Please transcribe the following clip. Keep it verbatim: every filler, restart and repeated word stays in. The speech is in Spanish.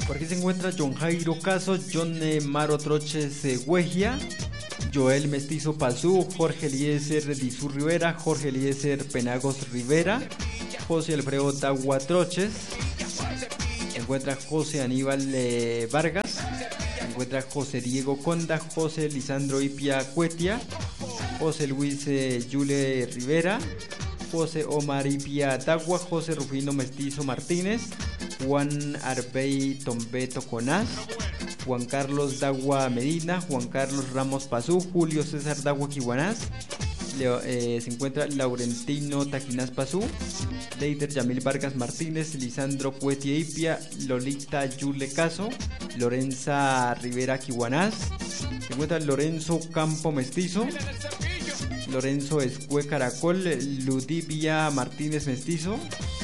Por aquí se encuentra John Jairo Caso, John eh, Maro Troches eh, Huejia, Joel Mestizo Pazú, Jorge Eliezer Dizú Rivera, Jorge Eliezer Penagos Rivera, José Alfredo Tagua Troches, se encuentra José Aníbal eh, Vargas, se encuentra José Diego Conda, José Lisandro Ipia Cuetia, José Luis eh, Yule Rivera, José Omar Ipia Tagua, José Rufino Mestizo Martínez, Juan Arbey Tombeto Conás, Juan Carlos Dagua Medina, Juan Carlos Ramos Pazú, Julio César Dagua Kiwanás, Leo, eh, se encuentra Laurentino Taquinás Pazú, Leider Yamil Vargas Martínez, Lisandro Cuetia Ipia, Lolita Yule Caso, Lorenza Rivera Kiwanás, se encuentra Lorenzo Campo Mestizo, Lorenzo Escue Caracol, Ludivia Martínez Mestizo,